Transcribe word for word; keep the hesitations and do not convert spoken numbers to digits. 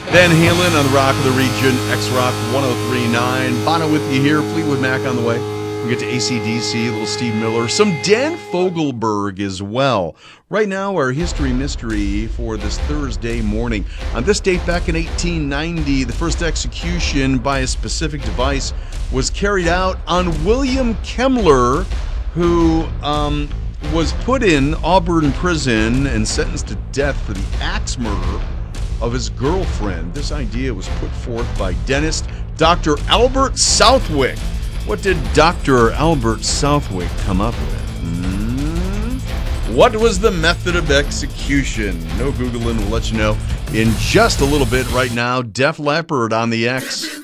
Van Halen on the Rock of the Region, X-Rock one oh three point nine. Bono with you here, Fleetwood Mac on the way. We get to A C D C, a little Steve Miller, some Dan Fogelberg as well. Right now, our history mystery for this Thursday morning. On this date back in eighteen ninety, the first execution by a specific device was carried out on William Kemmler, who um, was put in Auburn prison and sentenced to death for the axe murder of his girlfriend. This idea was put forth by dentist Doctor Albert Southwick. What did Doctor Albert Southwick come up with? Hmm? What was the method of execution? No Googling, we'll let you know in just a little bit. Right now, Def Leppard on the X.